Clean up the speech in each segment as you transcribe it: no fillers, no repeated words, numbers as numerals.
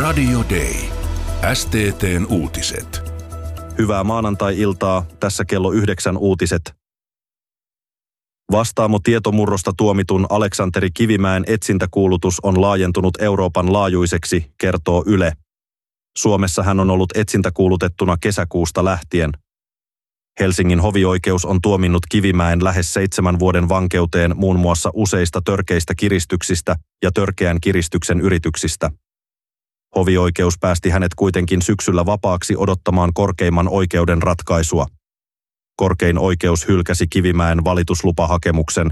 Radio Day. STT:n uutiset. Hyvää maanantai-iltaa, tässä kello 9 uutiset. Vastaamo tietomurrosta tuomitun Aleksanteri Kivimäen etsintäkuulutus on laajentunut Euroopan laajuiseksi, kertoo Yle. Suomessa hän on ollut etsintäkuulutettuna kesäkuusta lähtien. Helsingin hovioikeus on tuominnut Kivimäen lähes 7 vuoden vankeuteen muun muassa useista törkeistä kiristyksistä ja törkeän kiristyksen yrityksistä. Hovioikeus päästi hänet kuitenkin syksyllä vapaaksi odottamaan korkeimman oikeuden ratkaisua. Korkein oikeus hylkäsi Kivimäen valituslupahakemuksen.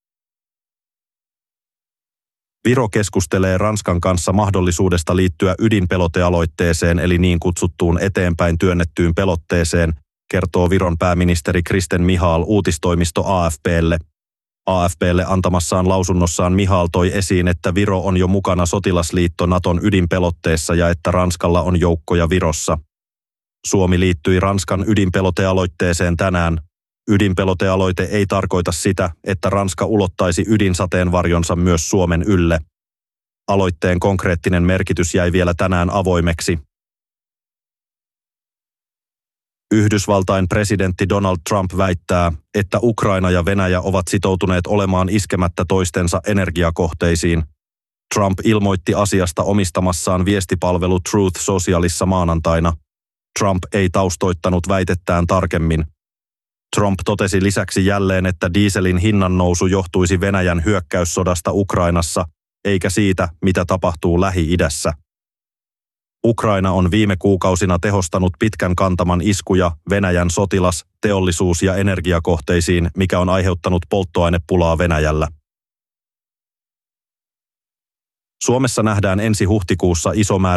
Viro keskustelee Ranskan kanssa mahdollisuudesta liittyä ydinpelotealoitteeseen eli niin kutsuttuun eteenpäin työnnettyyn pelotteeseen, kertoo Viron pääministeri Kristen Michal uutistoimisto AFP:lle. AFP:lle antamassaan lausunnossaan Michal toi esiin, että Viro on jo mukana sotilasliitto Naton ydinpelotteessa ja että Ranskalla on joukkoja Virossa. Suomi liittyi Ranskan ydinpelotealoitteeseen tänään. Ydinpelotealoite ei tarkoita sitä, että Ranska ulottaisi ydinsateenvarjonsa myös Suomen ylle. Aloitteen konkreettinen merkitys jäi vielä tänään avoimeksi. Yhdysvaltain presidentti Donald Trump väittää, että Ukraina ja Venäjä ovat sitoutuneet olemaan iskemättä toistensa energiakohteisiin. Trump ilmoitti asiasta omistamassaan viestipalvelu Truth Socialissa maanantaina. Trump ei taustoittanut väitettään tarkemmin. Trump totesi lisäksi jälleen, että dieselin hinnan nousu johtuisi Venäjän hyökkäyssodasta Ukrainassa, eikä siitä, mitä tapahtuu Lähi-idässä. Ukraina on viime kuukausina tehostanut pitkän kantaman iskuja Venäjän sotilas-, teollisuus- ja energiakohteisiin, mikä on aiheuttanut polttoainepulaa Venäjällä. Suomessa nähdään ensi huhtikuussa iso määrä